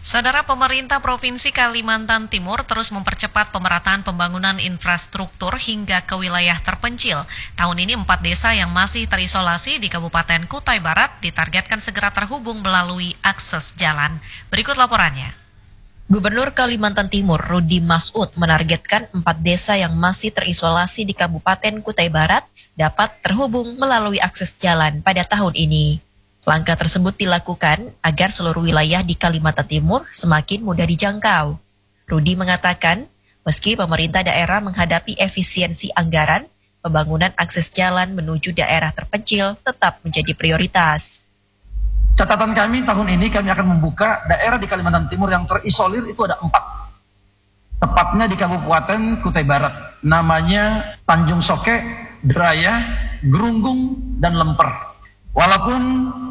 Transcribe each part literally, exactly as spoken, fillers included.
Saudara, pemerintah Provinsi Kalimantan Timur terus mempercepat pemerataan pembangunan infrastruktur hingga ke wilayah terpencil. Tahun ini empat desa yang masih terisolasi di Kabupaten Kutai Barat ditargetkan segera terhubung melalui akses jalan. Berikut laporannya. Gubernur Kalimantan Timur Rudi Masud menargetkan empat desa yang masih terisolasi di Kabupaten Kutai Barat dapat terhubung melalui akses jalan pada tahun ini. Langkah tersebut dilakukan agar seluruh wilayah di Kalimantan Timur semakin mudah dijangkau. Rudi mengatakan, meski pemerintah daerah menghadapi efisiensi anggaran, pembangunan akses jalan menuju daerah terpencil tetap menjadi prioritas. Catatan kami tahun ini kami akan membuka daerah di Kalimantan Timur yang terisolir itu ada empat. Tepatnya di Kabupaten Kutai Barat. Namanya Tanjung Soke, Deraya, Gerunggung, dan Lemper. Walaupun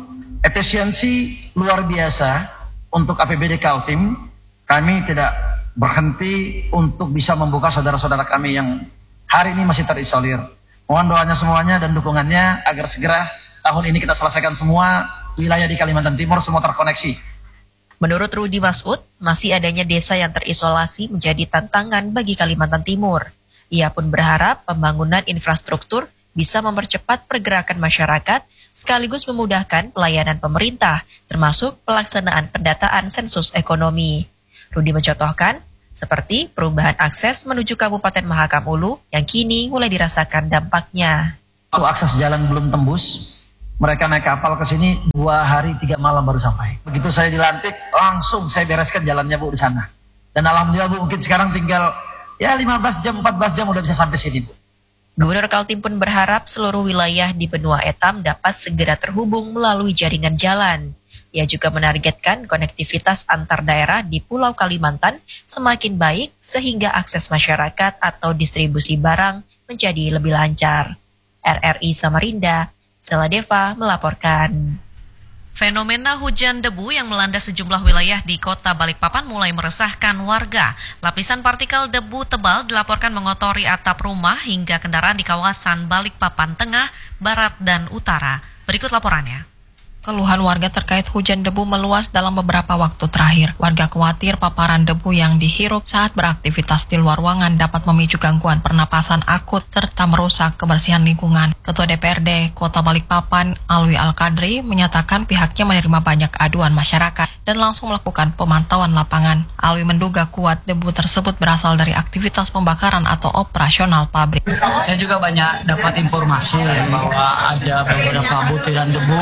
efisiensi luar biasa untuk A P B D Kaltim, kami tidak berhenti untuk bisa membuka saudara-saudara kami yang hari ini masih terisolir. Mohon doanya semuanya dan dukungannya agar segera tahun ini kita selesaikan semua wilayah di Kalimantan Timur semua terkoneksi. Menurut Rudi Masud, masih adanya desa yang terisolasi menjadi tantangan bagi Kalimantan Timur. Ia pun berharap pembangunan infrastruktur bisa mempercepat pergerakan masyarakat sekaligus memudahkan pelayanan pemerintah, termasuk pelaksanaan pendataan sensus ekonomi. Rudi mencontohkan, seperti perubahan akses menuju Kabupaten Mahakam Ulu yang kini mulai dirasakan dampaknya. Kalau akses jalan belum tembus, mereka naik kapal ke sini dua hari tiga malam baru sampai. Begitu saya dilantik, langsung saya bereskan jalannya Bu di sana. Dan alhamdulillah Bu, mungkin sekarang tinggal ya lima belas jam, empat belas jam udah bisa sampai sini Bu. Gubernur Kaltim pun berharap seluruh wilayah di benua Etam dapat segera terhubung melalui jaringan jalan. Ia juga menargetkan konektivitas antar daerah di Pulau Kalimantan semakin baik sehingga akses masyarakat atau distribusi barang menjadi lebih lancar. R R I Samarinda, Seladeva melaporkan. Fenomena hujan debu yang melanda sejumlah wilayah di kota Balikpapan mulai meresahkan warga. Lapisan partikel debu tebal dilaporkan mengotori atap rumah hingga kendaraan di kawasan Balikpapan Tengah, Barat, dan Utara. Berikut laporannya. Keluhan warga terkait hujan debu meluas dalam beberapa waktu terakhir. Warga khawatir paparan debu yang dihirup saat beraktivitas di luar ruangan dapat memicu gangguan pernapasan akut serta merusak kebersihan lingkungan. Ketua D P R D Kota Balikpapan, Alwi Al-Qadri, menyatakan pihaknya menerima banyak aduan masyarakat dan langsung melakukan pemantauan lapangan. Alwi menduga kuat debu tersebut berasal dari aktivitas pembakaran atau operasional pabrik. Saya juga banyak dapat informasi bahwa ada beberapa butiran debu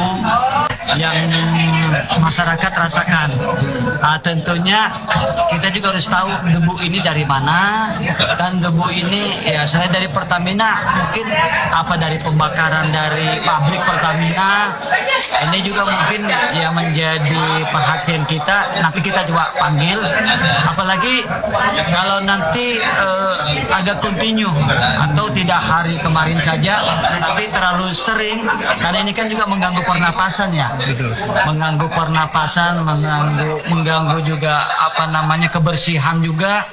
yang masyarakat rasakan. Nah, tentunya kita juga harus tahu debu ini dari mana, dan debu ini ya saya dari Pertamina, mungkin apa dari pembakaran dari pabrik Pertamina, ini juga mungkin ya menjadi perhatian kita. Nanti kita coba panggil, apalagi kalau nanti eh, agak kontinu atau tidak hari kemarin saja, tapi terlalu sering, karena ini kan juga mengganggu pernapasan ya. Mengganggu pernapasan, mengganggu mengganggu juga apa namanya kebersihan juga.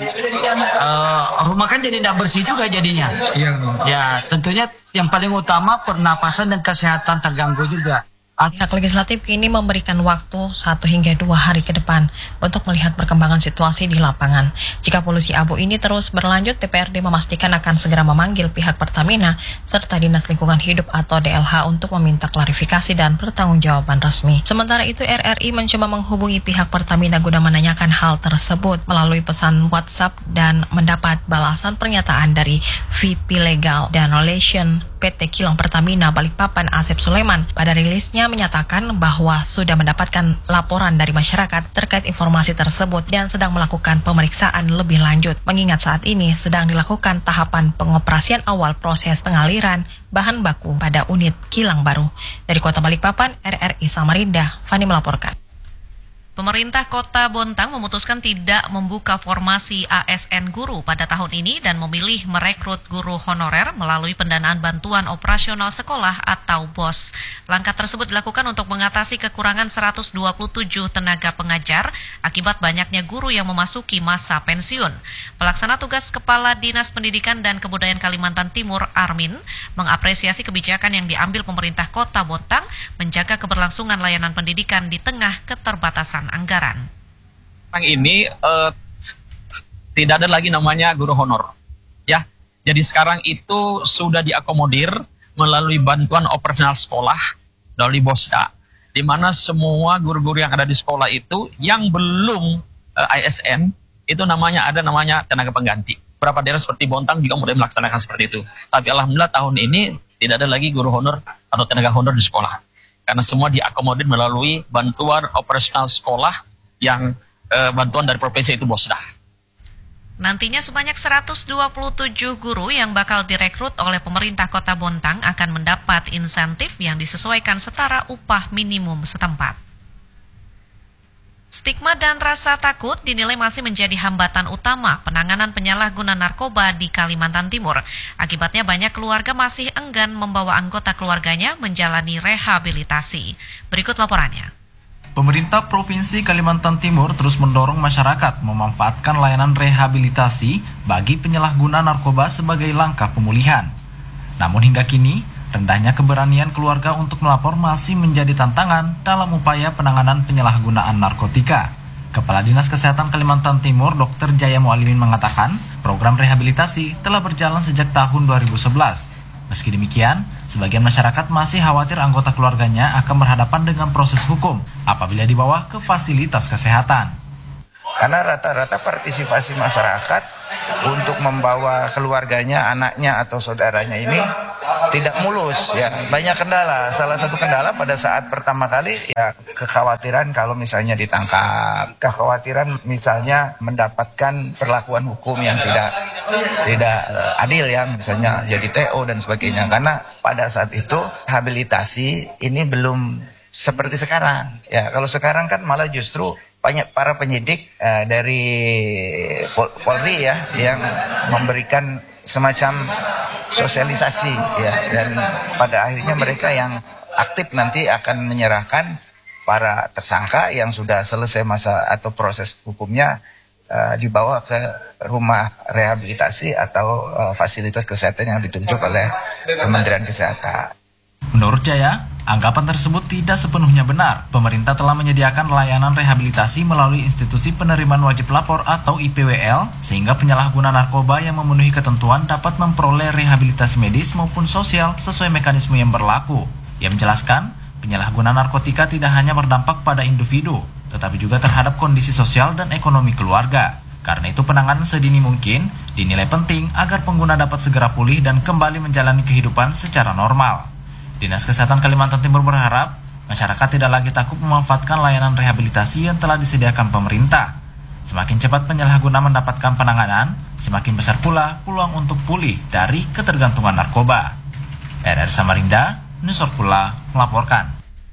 Uh, rumah kan jadi tidak bersih juga jadinya. Iya. Ya, tentunya yang paling utama pernapasan dan kesehatan terganggu juga. Pihak legislatif kini memberikan waktu satu hingga dua hari ke depan untuk melihat perkembangan situasi di lapangan. Jika polusi abu ini terus berlanjut, D P R D memastikan akan segera memanggil pihak Pertamina serta Dinas Lingkungan Hidup atau D L H untuk meminta klarifikasi dan pertanggungjawaban resmi. Sementara itu, R R I mencoba menghubungi pihak Pertamina guna menanyakan hal tersebut melalui pesan WhatsApp dan mendapat balasan pernyataan dari V P Legal dan Relation P T Kilang Pertamina Balikpapan Asep Sulaiman. Pada rilisnya menyatakan bahwa sudah mendapatkan laporan dari masyarakat terkait informasi tersebut dan sedang melakukan pemeriksaan lebih lanjut, mengingat saat ini sedang dilakukan tahapan pengoperasian awal proses pengaliran bahan baku pada unit kilang baru. Dari Kota Balikpapan, R R I Samarinda, Fani melaporkan. Pemerintah Kota Bontang memutuskan tidak membuka formasi A S N guru pada tahun ini dan memilih merekrut guru honorer melalui pendanaan bantuan operasional sekolah atau B O S. Langkah tersebut dilakukan untuk mengatasi kekurangan seratus dua puluh tujuh tenaga pengajar akibat banyaknya guru yang memasuki masa pensiun. Pelaksana tugas Kepala Dinas Pendidikan dan Kebudayaan Kalimantan Timur, Armin, mengapresiasi kebijakan yang diambil pemerintah Kota Bontang menjaga keberlangsungan layanan pendidikan di tengah keterbatasan anggaran. Sekarang ini eh, tidak ada lagi namanya guru honor, ya. Jadi sekarang itu sudah diakomodir melalui bantuan operasional sekolah dari Bosda, di mana semua guru-guru yang ada di sekolah itu yang belum eh, A S N itu namanya ada namanya tenaga pengganti. Beberapa daerah seperti Bontang juga mulai melaksanakan seperti itu. Tapi alhamdulillah tahun ini tidak ada lagi guru honor atau tenaga honor di sekolah, karena semua diakomodir melalui bantuan operasional sekolah yang eh, bantuan dari provinsi itu Bosda. Nantinya sebanyak seratus dua puluh tujuh guru yang bakal direkrut oleh pemerintah Kota Bontang akan mendapat insentif yang disesuaikan setara upah minimum setempat. Stigma dan rasa takut dinilai masih menjadi hambatan utama penanganan penyalahguna narkoba di Kalimantan Timur. Akibatnya banyak keluarga masih enggan membawa anggota keluarganya menjalani rehabilitasi. Berikut laporannya. Pemerintah Provinsi Kalimantan Timur terus mendorong masyarakat memanfaatkan layanan rehabilitasi bagi penyalahguna narkoba sebagai langkah pemulihan. Namun hingga kini, rendahnya keberanian keluarga untuk melapor masih menjadi tantangan dalam upaya penanganan penyalahgunaan narkotika. Kepala Dinas Kesehatan Kalimantan Timur, Dokter Jaya Mualimin mengatakan, program rehabilitasi telah berjalan sejak tahun dua ribu sebelas. Meski demikian, sebagian masyarakat masih khawatir anggota keluarganya akan berhadapan dengan proses hukum apabila dibawa ke fasilitas kesehatan. Karena rata-rata partisipasi masyarakat untuk membawa keluarganya, anaknya atau saudaranya ini tidak mulus, ya, banyak kendala. Salah satu kendala pada saat pertama kali ya kekhawatiran kalau misalnya ditangkap, kekhawatiran misalnya mendapatkan perlakuan hukum yang tidak tidak adil, ya, misalnya jadi T O dan sebagainya. Karena pada saat itu rehabilitasi ini belum seperti sekarang. Ya, kalau sekarang kan malah justru banyak para penyidik uh, dari Pol Polri ya yang memberikan semacam sosialisasi, ya, dan pada akhirnya mereka yang aktif nanti akan menyerahkan para tersangka yang sudah selesai masa atau proses hukumnya uh, dibawa ke rumah rehabilitasi atau uh, fasilitas kesehatan yang ditunjuk oleh Kementerian Kesehatan. Menurut Jaya, anggapan tersebut tidak sepenuhnya benar. Pemerintah telah menyediakan layanan rehabilitasi melalui institusi penerimaan wajib lapor atau I P W L, sehingga penyalahguna narkoba yang memenuhi ketentuan dapat memperoleh rehabilitasi medis maupun sosial sesuai mekanisme yang berlaku. Ia menjelaskan, penyalahguna narkotika tidak hanya berdampak pada individu, tetapi juga terhadap kondisi sosial dan ekonomi keluarga. Karena itu penanganan sedini mungkin dinilai penting agar pengguna dapat segera pulih dan kembali menjalani kehidupan secara normal. Dinas Kesehatan Kalimantan Timur berharap masyarakat tidak lagi takut memanfaatkan layanan rehabilitasi yang telah disediakan pemerintah. Semakin cepat penyalahguna mendapatkan penanganan, semakin besar pula peluang untuk pulih dari ketergantungan narkoba. R R Samarinda, Nusor Pula melaporkan.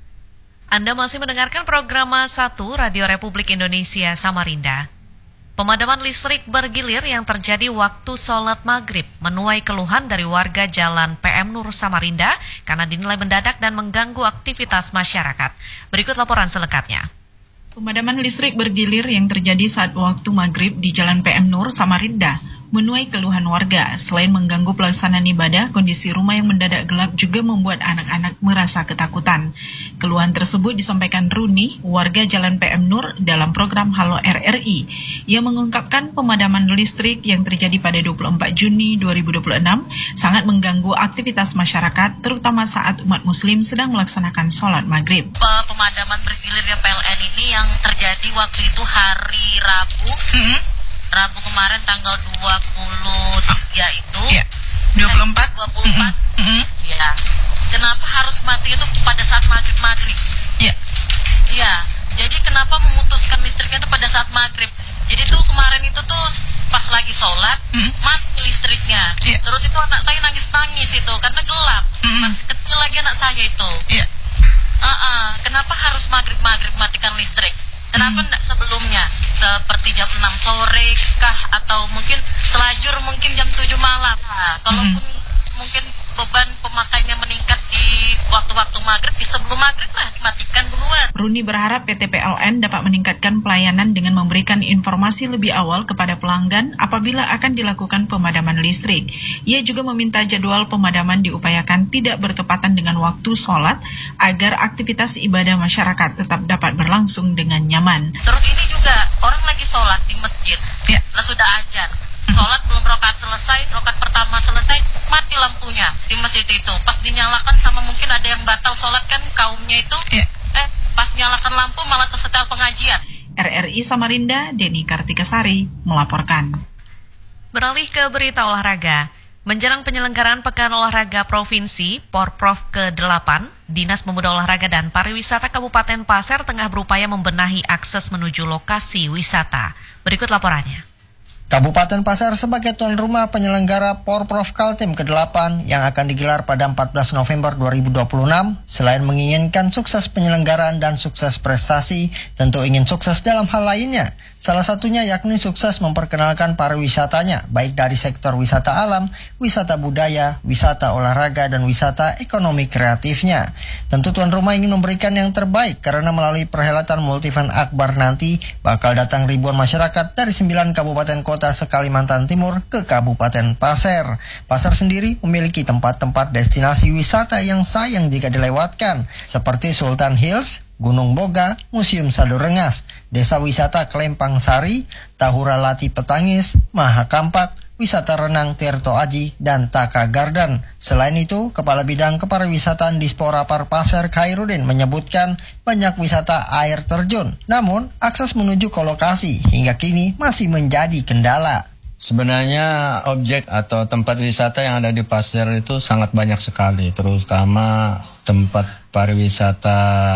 Anda masih mendengarkan program satu Radio Republik Indonesia Samarinda. Pemadaman listrik bergilir yang terjadi waktu sholat maghrib menuai keluhan dari warga Jalan P M Nur Samarinda karena dinilai mendadak dan mengganggu aktivitas masyarakat. Berikut laporan selengkapnya. Pemadaman listrik bergilir yang terjadi saat waktu maghrib di Jalan P M Nur Samarinda menuai keluhan warga. Selain mengganggu pelaksanaan ibadah, kondisi rumah yang mendadak gelap juga membuat anak-anak merasa ketakutan. Keluhan tersebut disampaikan Runi, warga Jalan P M Nur dalam program Halo R R I. Ia mengungkapkan pemadaman listrik yang terjadi pada dua puluh empat Juni dua ribu dua puluh enam sangat mengganggu aktivitas masyarakat, terutama saat umat muslim sedang melaksanakan sholat maghrib. Pemadaman bergilirnya P L N ini yang terjadi waktu itu hari Rabu. Mm-hmm. Rabu kemarin tanggal dua puluh tiga itu. Iya. dua puluh empat. dua puluh empat. Mm-hmm. Ya. Kenapa harus mati itu pada saat maghrib-maghrib? Iya. Iya. Jadi kenapa memutuskan listriknya itu pada saat maghrib? Jadi tuh kemarin itu tuh pas lagi sholat, mm-hmm. mati listriknya. Iya. Terus itu anak saya nangis-nangis itu karena gelap. Mm-hmm. Masih kecil lagi anak saya itu. Iya. Uh-uh. Kenapa harus maghrib-maghrib matikan listrik? Kenapa enggak sebelumnya? Seperti jam enam sore kah? Atau mungkin selajur mungkin jam tujuh malam. Nah, kalaupun hmm. mungkin beban pemakainya meningkat di waktu-waktu maghrib, di sebelum maghrib lah dimatikan duluan. Runi berharap P T P L N dapat meningkatkan pelayanan dengan memberikan informasi lebih awal kepada pelanggan apabila akan dilakukan pemadaman listrik. Ia juga meminta jadwal pemadaman diupayakan tidak bertepatan dengan waktu sholat agar aktivitas ibadah masyarakat tetap dapat berlangsung dengan nyaman. Terus ini juga juga orang lagi sholat di masjid, ya. Lah sudah azan, sholat belum rokaat selesai, rokaat pertama selesai, mati lampunya di masjid itu. Pas dinyalakan sama mungkin ada yang batal sholat kan kaumnya itu, ya. eh pas nyalakan lampu malah tersetel pengajian. R R I Samarinda, Denny Kartikasari melaporkan. Beralih ke berita olahraga. Menjelang penyelenggaraan Pekan Olahraga Provinsi Porprov ke delapan, Dinas Pemuda Olahraga dan Pariwisata Kabupaten Pasir tengah berupaya membenahi akses menuju lokasi wisata. Berikut laporannya. Kabupaten Pasir sebagai tuan rumah penyelenggara Porprov Kaltim ke delapan yang akan digelar pada empat belas November dua ribu dua puluh enam, selain menginginkan sukses penyelenggaraan dan sukses prestasi, tentu ingin sukses dalam hal lainnya. Salah satunya yakni sukses memperkenalkan pariwisatanya, baik dari sektor wisata alam, wisata budaya, wisata olahraga, dan wisata ekonomi kreatifnya. Tentu tuan rumah ingin memberikan yang terbaik karena melalui perhelatan Multi-Event Akbar nanti bakal datang ribuan masyarakat dari sembilan kabupaten kota se-Kalimantan Timur ke Kabupaten Pasir. Pasir sendiri memiliki tempat-tempat destinasi wisata yang sayang jika dilewatkan, seperti Sultan Hills, Gunung Boga, Museum Sadurengas, Desa Wisata Klempang Sari, Tahura Lati Petangis, Mahakampak, Wisata Renang Tirto Aji, dan Taka Garden. Selain itu, Kepala Bidang Kepariwisataan Dispora Par Pasir Khairuddin menyebutkan banyak wisata air terjun. Namun, akses menuju ke lokasi hingga kini masih menjadi kendala. Sebenarnya objek atau tempat wisata yang ada di Pasir itu sangat banyak sekali, terutama tempat pariwisata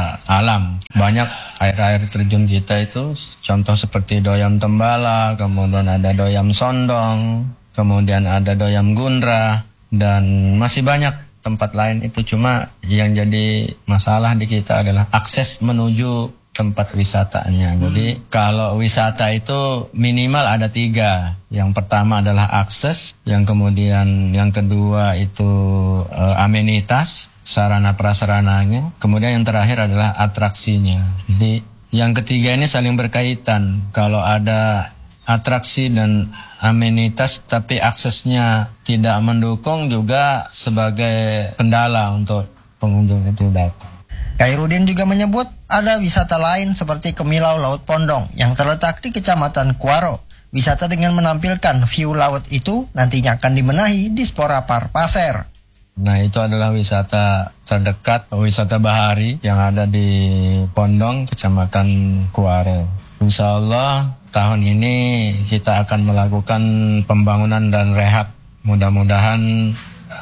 alam. Banyak air-air terjun kita itu, contoh seperti Doyam Tembala, kemudian ada Doyam Sondong, kemudian ada Doyam Gundra, dan masih banyak tempat lain itu. Cuma yang jadi masalah di kita adalah akses menuju tempat wisatanya. Jadi hmm. kalau wisata itu minimal ada tiga. Yang pertama adalah akses, yang kemudian yang kedua itu uh, amenitas, sarana prasarananya, kemudian yang terakhir adalah atraksinya. Jadi yang ketiga ini saling berkaitan. Kalau ada atraksi dan amenitas tapi aksesnya tidak mendukung, juga sebagai kendala untuk pengunjung itu datang. Khairuddin juga menyebut ada wisata lain seperti Kemilau Laut Pondong yang terletak di Kecamatan Kuaro. Wisata dengan menampilkan view laut itu nantinya akan dibenahi di Dispora Par Pasir. Nah, itu adalah wisata terdekat, wisata bahari yang ada di Pondong, Kecamatan Kuaro. Insya Allah tahun ini kita akan melakukan pembangunan dan rehab. Mudah-mudahan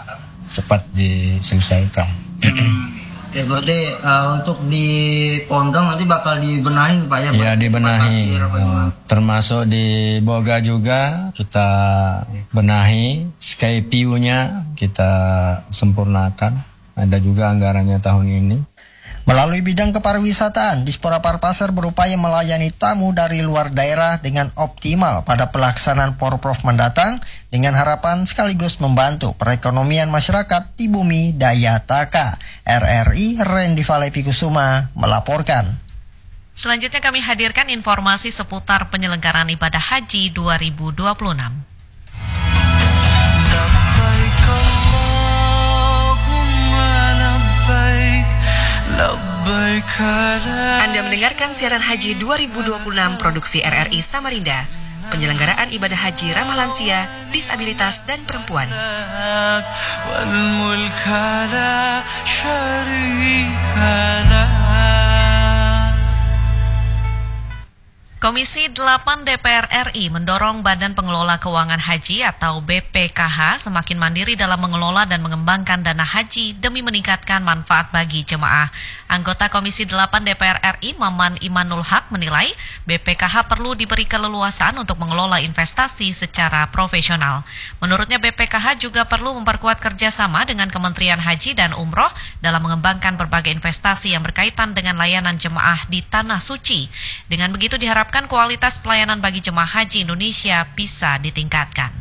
cepat diselesaikan. Ya berarti uh, untuk di Pondong nanti bakal dibenahin Pak ya? Ya dibenahi, uh, termasuk di Boga juga kita benahi, sky view-nya kita sempurnakan, ada juga anggarannya tahun ini. Melalui bidang kepariwisataan, Dispora Par Pasir berupaya melayani tamu dari luar daerah dengan optimal pada pelaksanaan Porprov mendatang dengan harapan sekaligus membantu perekonomian masyarakat di bumi Daya Taka. R R I Randy Valepi Kusuma melaporkan. Selanjutnya kami hadirkan informasi seputar penyelenggaraan ibadah haji dua ribu dua puluh enam. Anda mendengarkan siaran haji dua ribu dua puluh enam produksi R R I Samarinda. Penyelenggaraan ibadah haji ramah lansia, disabilitas, dan perempuan. Komisi delapan D P R R I mendorong Badan Pengelola Keuangan Haji atau B P K H semakin mandiri dalam mengelola dan mengembangkan dana haji demi meningkatkan manfaat bagi jemaah. Anggota Komisi delapan D P R R I Maman Imanul Haq menilai B P K H perlu diberi keleluasaan untuk mengelola investasi secara profesional. Menurutnya B P K H juga perlu memperkuat kerjasama dengan Kementerian Haji dan Umroh dalam mengembangkan berbagai investasi yang berkaitan dengan layanan jemaah di Tanah Suci. Dengan begitu diharapkan kualitas pelayanan bagi jemaah haji Indonesia bisa ditingkatkan.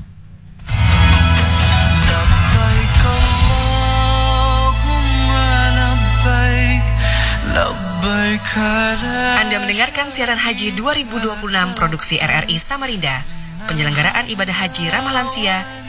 Anda mendengarkan siaran haji dua ribu dua puluh enam produksi R R I Samarinda. Penyelenggaraan ibadah haji ramah lansia,